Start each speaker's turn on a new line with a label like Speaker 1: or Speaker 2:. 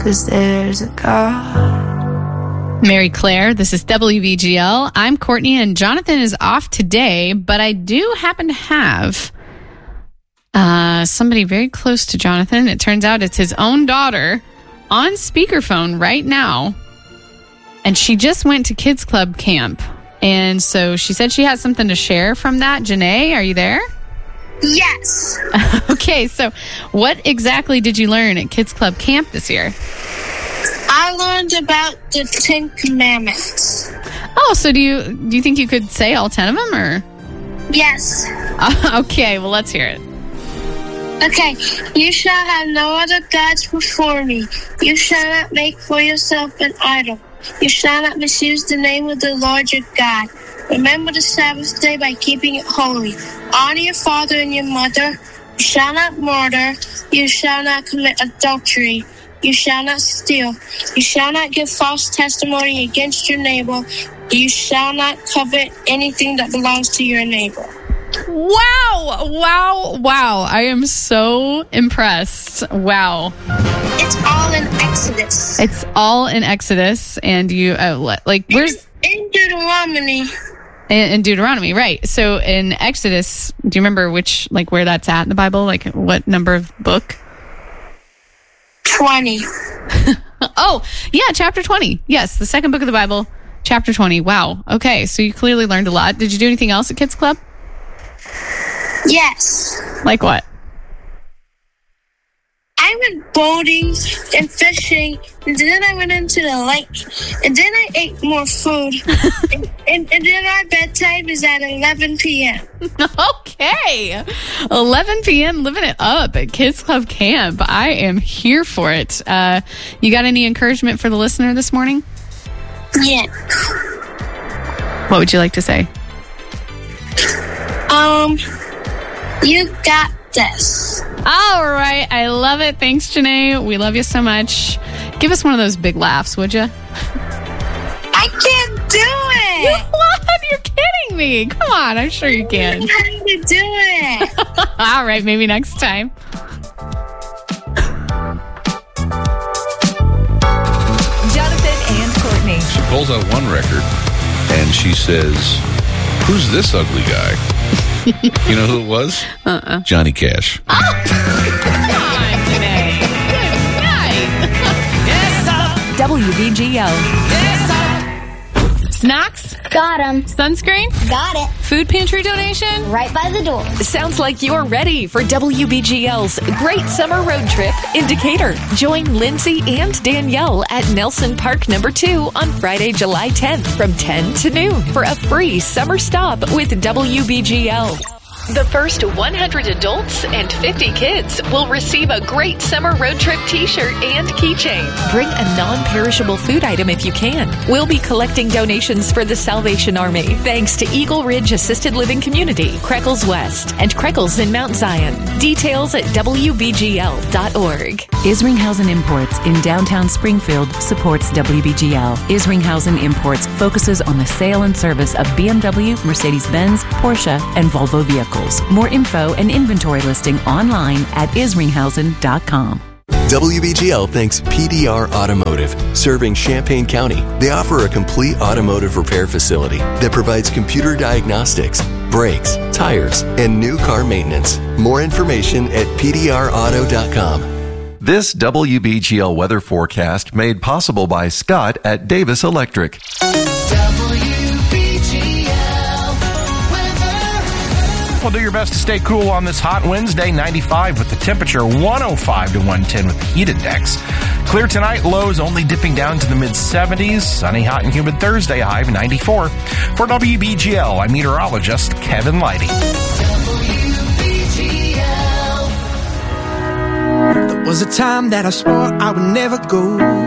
Speaker 1: 'cause there's a God.
Speaker 2: Mary Claire, this is WBGL. I'm Courtney, and Jonathan is off today, but I do happen to have somebody very close to Jonathan. It turns out it's his own daughter on speakerphone right now, and she just went to Kids Club camp, and so she said she has something to share from that. Janae, are you there?
Speaker 3: Yes.
Speaker 2: Okay, so what exactly did you learn at Kids Club camp this year?
Speaker 3: I learned about the 10 Commandments.
Speaker 2: Oh, so do you think you could say all 10 of them, or?
Speaker 3: Yes.
Speaker 2: Okay, well, let's hear it.
Speaker 3: Okay. You shall have no other gods before me. You shall not make for yourself an idol. You shall not misuse the name of the Lord your God. Remember the Sabbath day by keeping it holy. Honor your father and your mother. You shall not murder. You shall not commit adultery. You shall not steal. You shall not give false testimony against your neighbor. You shall not covet anything that belongs to your neighbor.
Speaker 2: Wow. I am so impressed. Wow.
Speaker 3: It's all in Exodus.
Speaker 2: It's all in Exodus, and you, where's...
Speaker 3: In Deuteronomy.
Speaker 2: In Deuteronomy, right. So in Exodus, do you remember where that's at in the Bible? Like, what number of book?
Speaker 3: 20.
Speaker 2: Oh, yeah, chapter 20. Yes, the second book of the Bible, chapter 20. Wow. Okay, so you clearly learned a lot. Did you do anything else at Kids Club?
Speaker 3: Yes.
Speaker 2: Like what?
Speaker 3: I went boating and fishing, and then I went into the lake, and then I ate more food, and then our bedtime is at 11 p.m.
Speaker 2: Okay. 11 p.m. living it up at Kids Club Camp. I am here for it. You got any encouragement for the listener this morning?
Speaker 3: Yeah.
Speaker 2: What would you like to say?
Speaker 3: You got this.
Speaker 2: All right. I love it. Thanks, Janae. We love you so much. Give us one of those big laughs, would you?
Speaker 3: I can't do it.
Speaker 2: What? You're kidding me. Come on. I'm sure you can.
Speaker 3: I'm trying to do it.
Speaker 2: All right. Maybe next time.
Speaker 4: Jonathan and Courtney.
Speaker 5: She pulls out one record and she says, "Who's this ugly guy?" You know who it was? Johnny Cash.
Speaker 2: Oh, come on, Janae. Good night.
Speaker 4: WBGL.
Speaker 2: Snacks?
Speaker 6: Got 'em.
Speaker 2: Sunscreen?
Speaker 6: Got it.
Speaker 2: Food pantry donation?
Speaker 6: Right by the door.
Speaker 4: Sounds like you're ready for WBGL's Great Summer Road Trip in Decatur. Join Lindsay and Danielle at Nelson Park No. 2 on Friday, July 10th from 10 to noon for a free summer stop with WBGL. The first 100 adults and 50 kids will receive a Great Summer Road Trip t-shirt and keychain. Bring a non-perishable food item if you can. We'll be collecting donations for the Salvation Army, thanks to Eagle Ridge Assisted Living Community, Creckles West, and Creckles in Mount Zion. Details at WBGL.org.
Speaker 7: Isringhausen Imports in downtown Springfield supports WBGL. Isringhausen Imports focuses on the sale and service of BMW, Mercedes-Benz, Porsche, and Volvo vehicles. More info and inventory listing online at isringhausen.com.
Speaker 8: WBGL thanks PDR Automotive, serving Champaign County. They offer a complete automotive repair facility that provides computer diagnostics, brakes, tires, and new car maintenance. More information at pdrauto.com.
Speaker 9: This WBGL weather forecast made possible by Scott at Davis Electric.
Speaker 10: Well, do your best to stay cool on this hot Wednesday. 95 with the temperature, 105 to 110 with the heat index. Clear tonight, lows only dipping down to the mid-70s. Sunny, hot, and humid Thursday, high of 94. For WBGL, I'm meteorologist Kevin Leidy.
Speaker 11: There was a time that I swore I would never go